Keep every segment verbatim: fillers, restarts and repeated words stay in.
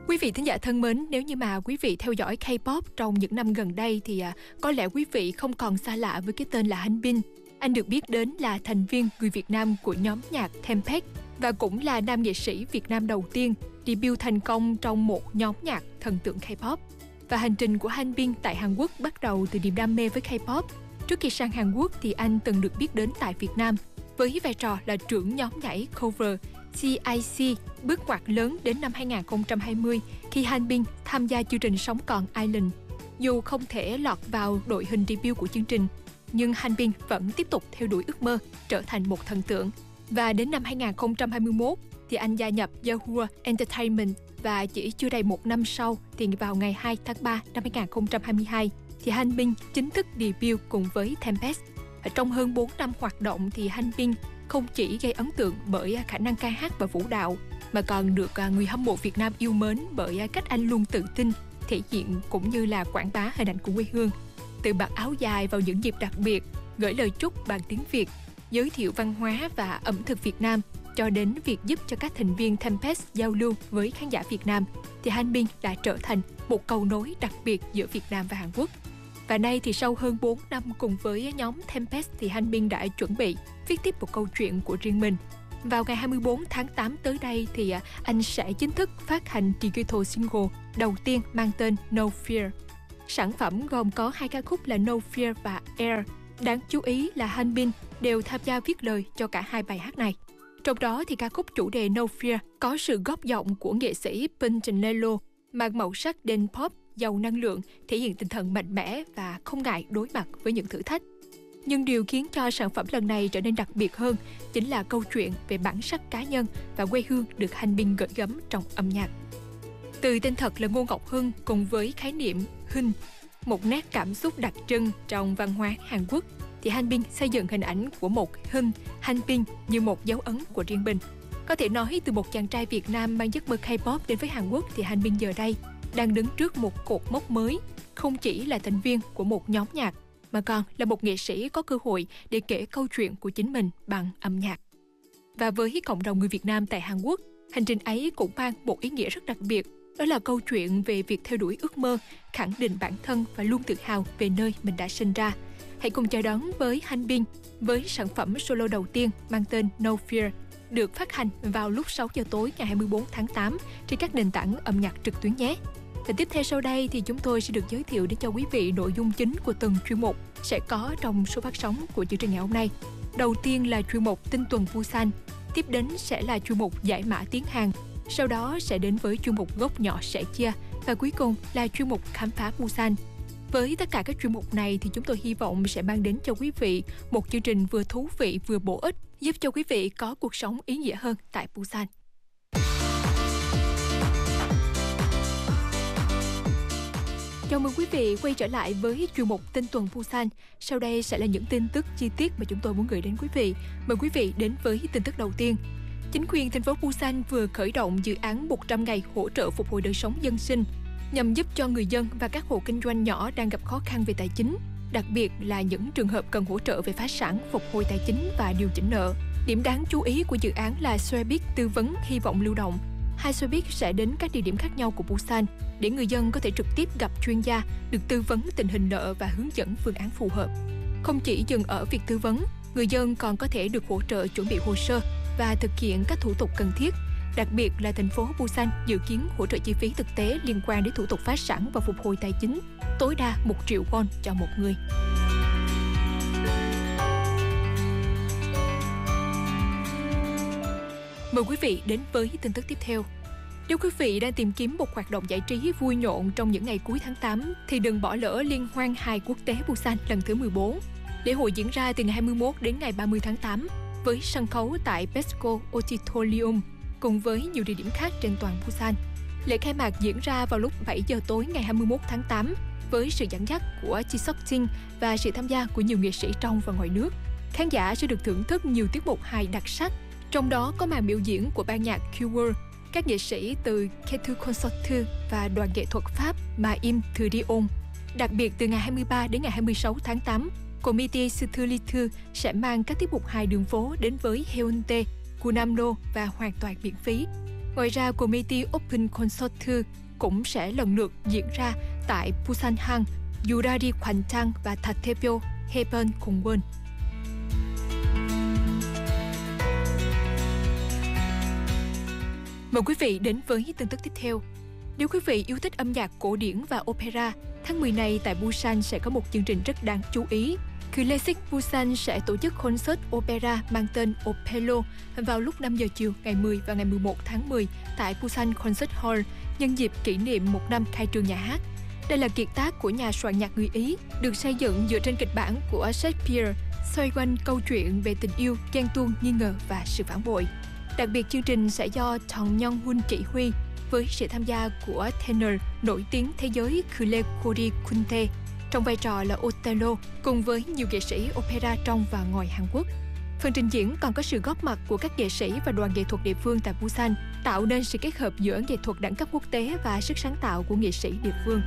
Quý vị thính giả thân mến, nếu như mà quý vị theo dõi K-pop trong những năm gần đây thì à, có lẽ quý vị không còn xa lạ với cái tên là Hanbin. Anh được biết đến là thành viên người Việt Nam của nhóm nhạc Tempest và cũng là nam nghệ sĩ Việt Nam đầu tiên debut thành công trong một nhóm nhạc thần tượng K-pop. Và hành trình của Hanbin tại Hàn Quốc bắt đầu từ niềm đam mê với K-pop. Trước khi sang Hàn Quốc thì anh từng được biết đến tại Việt Nam với vai trò là trưởng nhóm nhảy cover tê i xê, bước ngoặt lớn đến năm hai không hai không khi Hanbin tham gia chương trình Sống Còn Island. Dù không thể lọt vào đội hình debut của chương trình, nhưng Hanbin vẫn tiếp tục theo đuổi ước mơ trở thành một thần tượng. Và đến năm hai không hai mốt thì anh gia nhập Yahoo Entertainment và chỉ chưa đầy một năm sau thì vào ngày hai tháng ba năm hai không hai hai thì Hanbin chính thức debut cùng với Tempest. Ở trong hơn bốn năm hoạt động thì Hanbin không chỉ gây ấn tượng bởi khả năng ca hát và vũ đạo mà còn được người hâm mộ Việt Nam yêu mến bởi cách anh luôn tự tin, thể hiện cũng như là quảng bá hình ảnh của quê hương. Từ mặc áo dài vào những dịp đặc biệt, gửi lời chúc bằng tiếng Việt, giới thiệu văn hóa và ẩm thực Việt Nam cho đến việc giúp cho các thành viên Tempest giao lưu với khán giả Việt Nam thì Hanbin đã trở thành một cầu nối đặc biệt giữa Việt Nam và Hàn Quốc. Và nay thì sau hơn bốn năm cùng với nhóm Tempest thì Hanbin đã chuẩn bị viết tiếp một câu chuyện của riêng mình. Vào ngày hai mươi bốn tháng tám tới đây thì anh sẽ chính thức phát hành digital single đầu tiên mang tên No Fear. Sản phẩm gồm có hai ca khúc là No Fear và Air. Đáng chú ý là Hanbin đều tham gia viết lời cho cả hai bài hát này. Trong đó thì ca khúc chủ đề No Fear có sự góp giọng của nghệ sĩ Punchinello mang màu sắc dance pop giàu năng lượng, thể hiện tinh thần mạnh mẽ và không ngại đối mặt với những thử thách. Nhưng điều khiến cho sản phẩm lần này trở nên đặc biệt hơn chính là câu chuyện về bản sắc cá nhân và quê hương được Hanbin gửi gắm trong âm nhạc. Từ tên thật là Ngô Ngọc Hưng cùng với khái niệm Hưng, một nét cảm xúc đặc trưng trong văn hóa Hàn Quốc, thì Hanbin xây dựng hình ảnh của một Hưng, Hanbin như một dấu ấn của riêng mình. Có thể nói từ một chàng trai Việt Nam mang giấc mơ K-pop đến với Hàn Quốc thì Hanbin giờ đây đang đứng trước một cột mốc mới, không chỉ là thành viên của một nhóm nhạc mà còn là một nghệ sĩ có cơ hội để kể câu chuyện của chính mình bằng âm nhạc. Và với cộng đồng người Việt Nam tại Hàn Quốc, hành trình ấy cũng mang một ý nghĩa rất đặc biệt, đó là câu chuyện về việc theo đuổi ước mơ, khẳng định bản thân và luôn tự hào về nơi mình đã sinh ra. Hãy cùng chào đón với Hanbin với sản phẩm solo đầu tiên mang tên No Fear, được phát hành vào lúc sáu giờ tối ngày hai mươi bốn tháng tám trên các nền tảng âm nhạc trực tuyến nhé. Và tiếp theo sau đây thì chúng tôi sẽ được giới thiệu đến cho quý vị nội dung chính của từng chuyên mục sẽ có trong số phát sóng của chương trình ngày hôm nay. Đầu tiên là chuyên mục Tin tuần Busan, tiếp đến sẽ là chuyên mục Giải mã tiếng Hàn, sau đó sẽ đến với chuyên mục Góc nhỏ sẻ chia và cuối cùng là chuyên mục Khám phá Busan. Với tất cả các chuyên mục này thì chúng tôi hy vọng sẽ mang đến cho quý vị một chương trình vừa thú vị vừa bổ ích, giúp cho quý vị có cuộc sống ý nghĩa hơn tại Busan. Chào mừng quý vị quay trở lại với chuyên mục Tin tuần Busan. Sau đây sẽ là những tin tức chi tiết mà chúng tôi muốn gửi đến quý vị. Mời quý vị đến với tin tức đầu tiên. Chính quyền thành phố Busan vừa khởi động dự án một trăm ngày hỗ trợ phục hồi đời sống dân sinh nhằm giúp cho người dân và các hộ kinh doanh nhỏ đang gặp khó khăn về tài chính, đặc biệt là những trường hợp cần hỗ trợ về phá sản, phục hồi tài chính và điều chỉnh nợ. Điểm đáng chú ý của dự án là xe buýt tư vấn hy vọng lưu động. Hai xe buýt sẽ đến các địa điểm khác nhau của Busan để người dân có thể trực tiếp gặp chuyên gia, được tư vấn tình hình nợ và hướng dẫn phương án phù hợp. Không chỉ dừng ở việc tư vấn, người dân còn có thể được hỗ trợ chuẩn bị hồ sơ và thực hiện các thủ tục cần thiết. Đặc biệt là thành phố Busan dự kiến hỗ trợ chi phí thực tế liên quan đến thủ tục phá sản và phục hồi tài chính, tối đa một triệu won cho một người. Mời quý vị đến với tin tức tiếp theo. Nếu quý vị đang tìm kiếm một hoạt động giải trí vui nhộn trong những ngày cuối tháng tám thì đừng bỏ lỡ Liên hoan hài quốc tế Busan lần thứ mười bốn. Lễ hội diễn ra từ ngày hai mươi mốt đến ngày ba mươi tháng tám với sân khấu tại Pesco Auditorium cùng với nhiều địa điểm khác trên toàn Busan. Lễ khai mạc diễn ra vào lúc bảy giờ tối ngày hai mươi mốt tháng tám với sự dẫn dắt của Ji Seok-jin và sự tham gia của nhiều nghệ sĩ trong và ngoài nước. Khán giả sẽ được thưởng thức nhiều tiết mục hài đặc sắc, trong đó có màn biểu diễn của ban nhạc Q-World, các nghệ sĩ từ Ketu Consortu và đoàn nghệ thuật Pháp Maim Trion. Đặc biệt từ ngày hai mươi ba đến ngày hai mươi sáu tháng tám, Comité Sutulitu sẽ mang các tiết mục hài đường phố đến với Haeundae, Gunamno và hoàn toàn miễn phí. Ngoài ra, Comedy Open Concert hai cũng sẽ lần lượt diễn ra tại Busanhang, Yurari Kwanchang và Tatebyo Heban Kungwon. Mời quý vị đến với tin tức tiếp theo. Nếu quý vị yêu thích âm nhạc cổ điển và opera, tháng mười này tại Busan sẽ có một chương trình rất đáng chú ý. Classic Busan sẽ tổ chức concert opera mang tên Opelo vào lúc năm giờ chiều ngày mười và ngày mười một tháng mười tại Busan Concert Hall nhân dịp kỷ niệm một năm khai trương nhà hát. Đây là kiệt tác của nhà soạn nhạc người Ý, được xây dựng dựa trên kịch bản của Shakespeare, xoay quanh câu chuyện về tình yêu, ghen tuông, nghi ngờ và sự phản bội. Đặc biệt, chương trình sẽ do Chong Young-hun chỉ huy với sự tham gia của tenor nổi tiếng thế giới Kule Kori Kunte trong vai trò là Othello cùng với nhiều nghệ sĩ opera trong và ngoài Hàn Quốc. Phần trình diễn còn có sự góp mặt của các nghệ sĩ và đoàn nghệ thuật địa phương tại Busan, tạo nên sự kết hợp giữa nghệ thuật đẳng cấp quốc tế và sức sáng tạo của nghệ sĩ địa phương.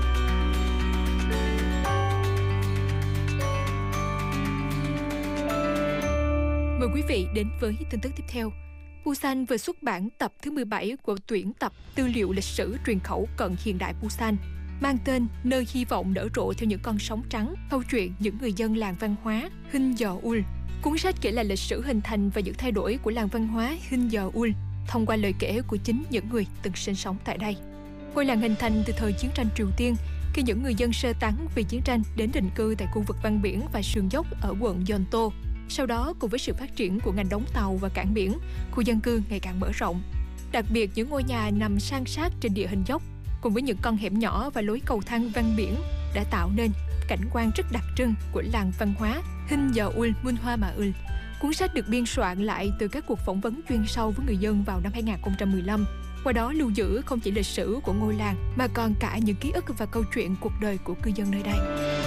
Mời quý vị đến với tin tức tiếp theo. Busan vừa xuất bản tập thứ mười bảy của tuyển tập tư liệu lịch sử truyền khẩu cận hiện đại Busan, mang tên Nơi hy vọng nở rộ theo những con sóng trắng, câu chuyện những người dân làng văn hóa Hinyeol. Cuốn sách kể lại lịch sử hình thành và những thay đổi của làng văn hóa Hinyeol thông qua lời kể của chính những người từng sinh sống tại đây. Ngôi làng hình thành từ thời chiến tranh Triều Tiên, khi những người dân sơ tán vì chiến tranh đến định cư tại khu vực ven biển và sườn dốc ở quận Yeonto. Sau đó, cùng với sự phát triển của ngành đóng tàu và cảng biển, khu dân cư ngày càng mở rộng. Đặc biệt, những ngôi nhà nằm san sát trên địa hình dốc, cùng với những con hẻm nhỏ và lối cầu thang ven biển đã tạo nên cảnh quan rất đặc trưng của làng văn hóa Hinyeol Munhwa Maul. Cuốn sách được biên soạn lại từ các cuộc phỏng vấn chuyên sâu với người dân vào năm hai không một lăm. Qua đó lưu giữ không chỉ lịch sử của ngôi làng mà còn cả những ký ức và câu chuyện cuộc đời của cư dân nơi đây.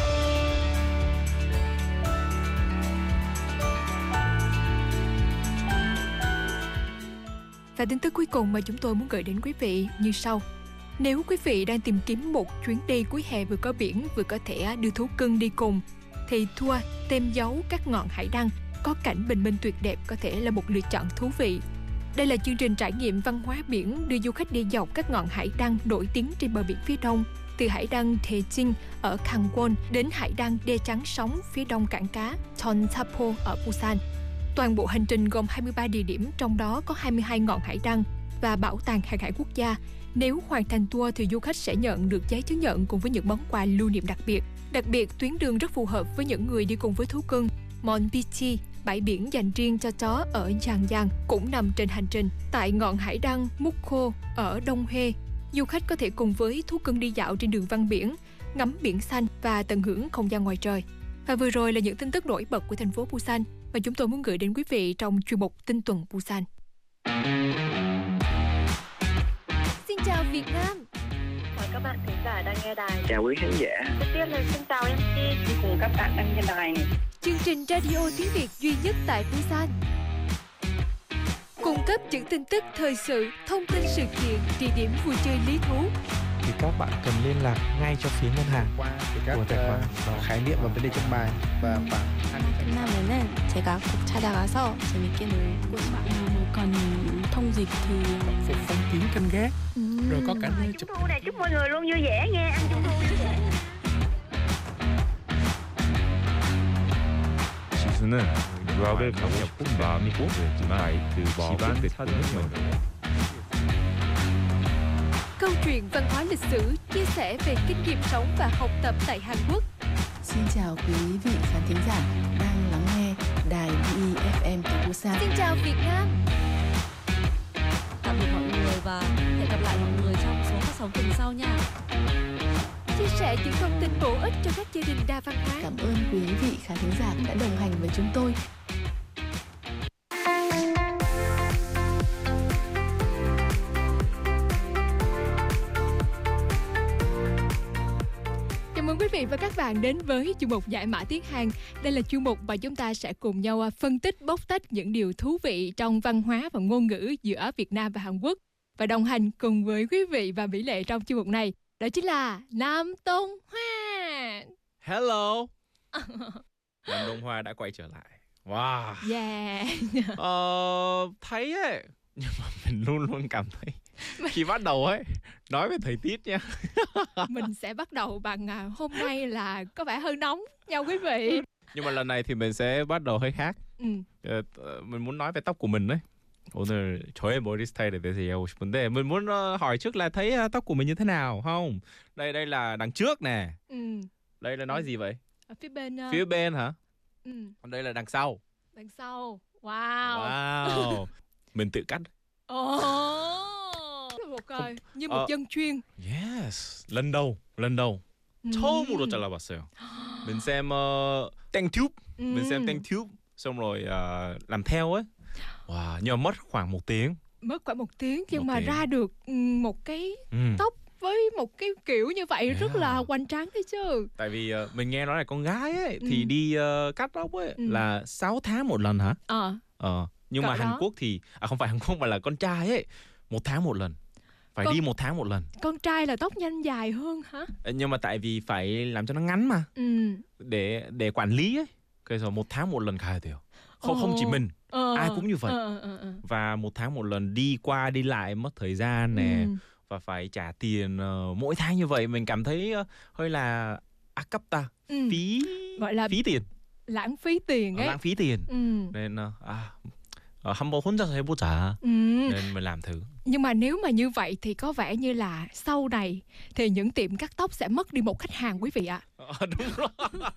Và tin tức cuối cùng mà chúng tôi muốn gửi đến quý vị như sau. Nếu quý vị đang tìm kiếm một chuyến đi cuối hè vừa có biển vừa có thể đưa thú cưng đi cùng, thì tour tem dấu các ngọn hải đăng có cảnh bình minh tuyệt đẹp có thể là một lựa chọn thú vị. Đây là chương trình trải nghiệm văn hóa biển đưa du khách đi dọc các ngọn hải đăng nổi tiếng trên bờ biển phía đông, từ hải đăng Daejin ở Gangwon đến hải đăng đê chắn sóng phía đông cảng cá Cheonsapo ở Busan. Toàn bộ hành trình gồm hai mươi ba địa điểm, trong đó có hai mươi hai ngọn hải đăng và bảo tàng hàng hải quốc gia. Nếu hoàn thành tour thì du khách sẽ nhận được giấy chứng nhận cùng với những món quà lưu niệm đặc biệt. Đặc biệt, tuyến đường rất phù hợp với những người đi cùng với thú cưng. Monbichi, bãi biển dành riêng cho chó ở Yangyang, cũng nằm trên hành trình. Tại ngọn hải đăng Mukho ở Đông Hae, du khách có thể cùng với thú cưng đi dạo trên đường văn biển, ngắm biển xanh và tận hưởng không gian ngoài trời. Và vừa rồi là những tin tức nổi bật của thành phố Busan mà chúng tôi muốn gửi đến quý vị trong chuyên mục Tin tuần Busan. Xin chào Việt Nam. Chào các bạn khán giả đang nghe đài. Chào quý khán giả. Đầu tiên là xin chào em xê cùng các bạn đang nghe đài này. Chương trình radio tiếng Việt duy nhất tại Busan, cung cấp những tin tức thời sự, thông tin sự kiện, địa điểm vui chơi lý thú. Thì các bạn cần liên lạc ngay cho phía ngân hàng qua các của tài khoản uh, khái niệm và vấn đề trong bài và khoảng 끝나면은 제가 꼭 찾아가서 재밌게 놀고 싶어요. Còn thông dịch thì phục phong kiến canh gác, uhm. rồi có cả nơi chụp. Trung thu này chúc mọi người luôn vui vẻ nghe, ăn trung thu vui vẻ. 지수는 유학을 가고 싶은 마음이 꼭 있지만 그 집안 사정은 뭐예요? Câu chuyện văn hóa lịch sử, chia sẻ về kinh nghiệm sống và học tập tại Hàn Quốc. Xin chào quý vị khán thính giả đang lắng nghe đài bê e ép em từ Busan. Xin chào Việt Nam. tạm biệt mọi người và hẹn gặp lại mọi người trong số phát sóng tuần sau nha. Chia sẻ những thông tin bổ ích cho các gia đình đa văn hóa. Cảm ơn quý vị khán thính giả đã đồng hành với chúng tôi. Chào mừng quý vị và các bạn đến với chuyên mục Giải mã tiếng Hàn. Đây là chuyên mục mà chúng ta sẽ cùng nhau phân tích, bóc tách những điều thú vị trong văn hóa và ngôn ngữ giữa Việt Nam và Hàn Quốc. Và đồng hành cùng với quý vị và Mỹ Lệ trong chuyên mục này, đó chính là Nam Tông Hoa. Hello. Nam Đông Hoa đã quay trở lại. Wow. Yeah. Ờ, thấy ấy, Nhưng mà mình luôn luôn cảm thấy khi bắt đầu ấy, nói về thời tiết nha. Mình sẽ bắt đầu bằng à, hôm nay là có vẻ hơi nóng nha quý vị. Nhưng mà lần này thì mình sẽ bắt đầu hơi khác. Ừ. Ờ, mình muốn nói về tóc của mình đấy. 오늘 저의 머리 스타일에 대해서 얘기하고 싶은데 mình muốn uh, hỏi trước là thấy uh, tóc của mình như thế nào không? Đây đây là đằng trước nè. Ừ. Đây là nói gì vậy? Ở phía bên uh... Phía bên hả? Ừ. Còn đây là đằng sau. Đằng sau. Wow. Wow. Mình tự cắt. Ồ. Một coi như một ờ, dân chuyên. Yes. lần đầu, lần đầu 음. 처음으로 잘라봤어요. Mình xem uh, 땡튜브, 음. mình xem 땡튜브 xong rồi uh, làm theo ấy. Wow, nhưng mà mất khoảng một tiếng. Mất khoảng một tiếng nhưng Một mà tiếng. ra được ừ, một cái Ừ. tóc với một cái kiểu như vậy Yeah. rất là hoành tráng đấy chứ. Tại vì uh, mình nghe nói là con gái ấy thì Ừ. đi uh, cắt tóc ấy Ừ. là sáu tháng một lần hả? Ờ. Ờ. Nhưng Cỡ mà Hàn đó. Quốc thì à không phải Hàn Quốc mà là con trai ấy một tháng một lần. Phải Con- đi một tháng một lần. Con trai là tóc nhanh dài hơn hả? Ờ, Nhưng mà tại vì phải làm cho nó ngắn mà Ừ. để để quản lý ấy. Kêu một tháng một lần 가야 돼요. Không không chỉ Ồ. mình, Ờ. ai cũng như vậy. Ờ, ờ, ờ. Và một tháng một lần đi qua đi lại mất thời gian nè. Ừ. Và phải trả tiền uh, mỗi tháng như vậy mình cảm thấy uh, hơi là 아깝다. Ừ. Phí Gọi là phí tiền, lãng phí tiền ấy. lãng phí tiền. Ừ. Nên uh, à, uh, 한번 혼자서 해보자. Ừ. Nên mình làm thử. Nhưng mà nếu mà như vậy thì có vẻ như là sau này thì những tiệm cắt tóc sẽ mất đi một khách hàng quý vị ạ. Ờ, đúng rồi.